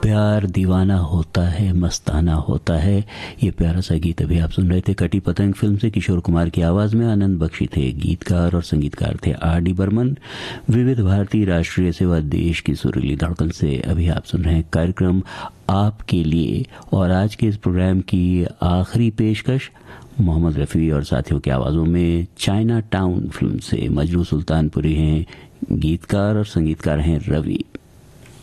प्यार दीवाना होता है, मस्ताना होता है। ये प्यारा सा गीत अभी आप सुन रहे थे कटी पतंग फिल्म से। किशोर कुमार की आवाज में आनंद बख्शी थे गीतकार और संगीतकार थे R.D. बर्मन। विविध भारती राष्ट्रीय सेवा देश की सुरीली धड़कन से अभी आप सुन रहे हैं कार्यक्रम आपके लिए। और आज के इस प्रोग्राम की आखिरी पेशकश मोहम्मद रफ़ी और साथियों की आवाज़ों में चाइना टाउन फिल्म से। मजरू सुल्तानपुरी हैं गीतकार और संगीतकार हैं रवि।